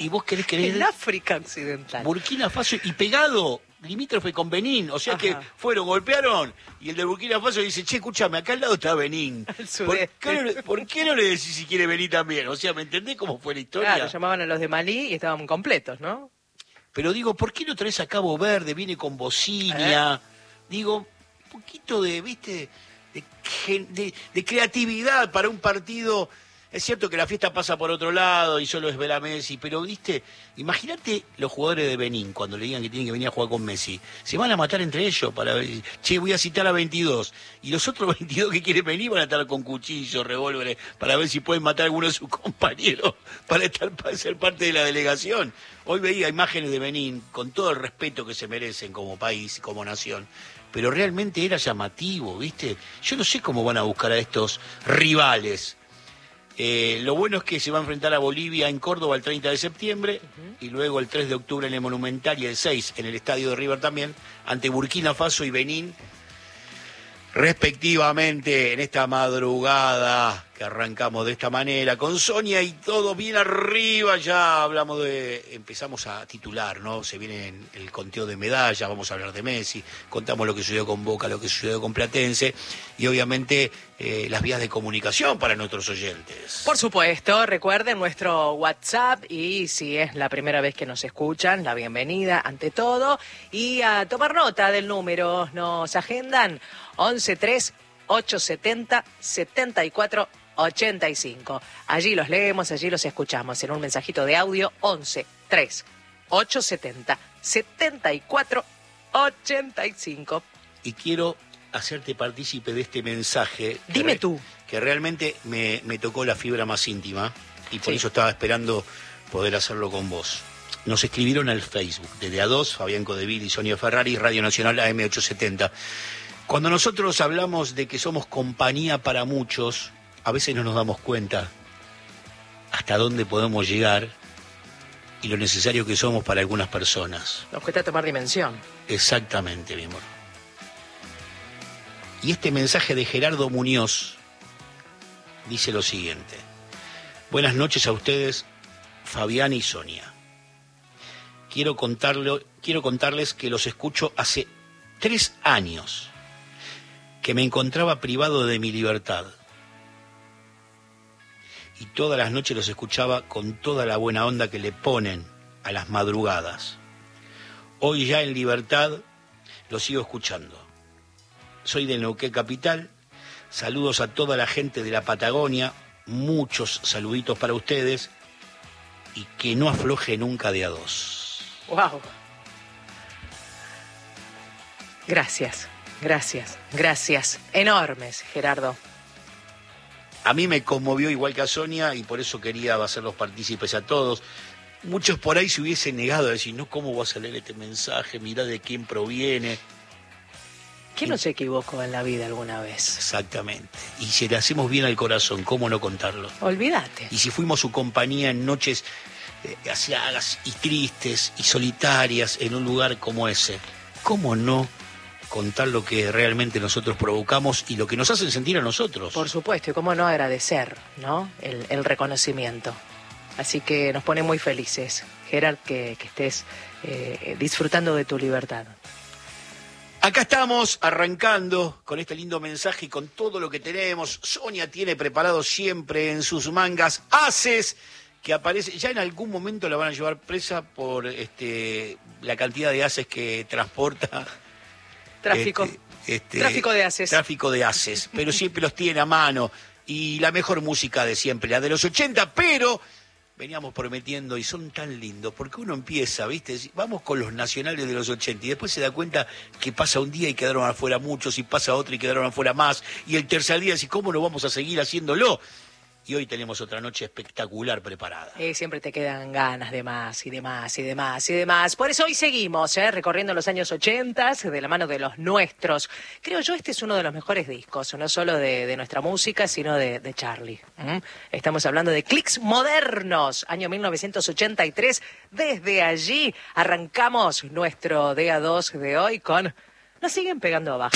Y vos querés creer... En África Occidental. Burkina Faso y pegado, limítrofe con Benín. O sea que fueron, golpearon, y el de Burkina Faso dice, che, escúchame, acá al lado está Benín. ¿Por qué no le decís si quiere venir también? O sea, ¿me entendés cómo fue la historia? Claro, llamaban a los de Malí y estaban completos, ¿no? Pero digo, ¿por qué no traes a Cabo Verde? Viene con bocina. Digo, un poquito de, ¿viste? De creatividad para un partido. Es cierto que la fiesta pasa por otro lado y solo es ver a Messi, pero, ¿viste? Imagínate los jugadores de Benín cuando le digan que tienen que venir a jugar con Messi. Se van a matar entre ellos para ver, che, voy a citar a 22. Y los otros 22 que quieren venir van a estar con cuchillos, revólveres, para ver si pueden matar a alguno de sus compañeros para ser parte de la delegación. Hoy veía imágenes de Benín con todo el respeto que se merecen como país, como nación. Pero realmente era llamativo, ¿viste? Yo no sé cómo van a buscar a estos rivales. Lo bueno es que se va a enfrentar a Bolivia en Córdoba el 30 de septiembre y luego el 3 de octubre en el Monumental y el 6 en el Estadio de River también, ante Burkina Faso y Benín, respectivamente, en esta madrugada que arrancamos de esta manera, con Sonia y todo bien arriba. Ya empezamos a titular, ¿no? Se viene el conteo de medallas, vamos a hablar de Messi, contamos lo que sucedió con Boca, lo que sucedió con Platense y obviamente las vías de comunicación para nuestros oyentes. Por supuesto, recuerden nuestro WhatsApp y si es la primera vez que nos escuchan, la bienvenida ante todo y a tomar nota del número, nos agendan 11-3-870-7485. Allí los leemos, allí los escuchamos en un mensajito de audio 11-3-870-7485. Y quiero hacerte partícipe de este mensaje. Dime tú. Que realmente me tocó la fibra más íntima y por eso estaba esperando poder hacerlo con vos. Nos escribieron al Facebook, desde A2, Fabián Codeville y Sonia Ferrari, Radio Nacional AM870. Cuando nosotros hablamos de que somos compañía para muchos, a veces no nos damos cuenta hasta dónde podemos llegar y lo necesario que somos para algunas personas. Nos cuesta tomar dimensión. Exactamente, mi amor. Y este mensaje de Gerardo Muñoz dice lo siguiente. Buenas noches a ustedes, Fabián y Sonia. Quiero contarles que los escucho hace 3 años, que me encontraba privado de mi libertad. Y todas las noches los escuchaba con toda la buena onda que le ponen a las madrugadas. Hoy ya en libertad los sigo escuchando. Soy de Neuquén Capital. Saludos a toda la gente de la Patagonia. Muchos saluditos para ustedes. Y que no afloje nunca de A2. ¡Wow! Gracias. Enormes, Gerardo. A mí me conmovió igual que a Sonia y por eso quería hacerlos partícipes a todos. Muchos por ahí se hubiesen negado a decir, no, ¿cómo vas a leer este mensaje? Mirá de quién proviene. ¿Quién no se equivocó en la vida alguna vez? Exactamente. Y si le hacemos bien al corazón, ¿cómo no contarlo? Olvídate. Y si fuimos su compañía en noches asiagas y tristes y solitarias en un lugar como ese, ¿cómo no contar lo que realmente nosotros provocamos y lo que nos hacen sentir a nosotros? Por supuesto, y cómo no agradecer, ¿no? El reconocimiento. Así que nos pone muy felices, Gerard, que estés disfrutando de tu libertad. Acá estamos arrancando con este lindo mensaje y con todo lo que tenemos. Sonia tiene preparado siempre en sus mangas haces que aparece. Ya en algún momento la van a llevar presa por la cantidad de haces que transporta. Tráfico. Tráfico de haces. Tráfico de haces, pero siempre los tiene a mano. Y la mejor música de siempre, la de los 80, pero veníamos prometiendo y son tan lindos, porque uno empieza, ¿viste? Vamos con los nacionales de los 80 y después se da cuenta que pasa un día y quedaron afuera muchos, y pasa otro y quedaron afuera más, y el tercer día dice, ¿cómo no vamos a seguir haciéndolo? Y hoy tenemos otra noche espectacular preparada. Siempre te quedan ganas de más y de más y de más y de más. Por eso hoy seguimos recorriendo los años 80 de la mano de los nuestros. Creo yo este es uno de los mejores discos, no solo de nuestra música, sino de Charlie. Estamos hablando de Clics Modernos, año 1983. Desde allí arrancamos nuestro DA2 de hoy con Nos siguen pegando abajo.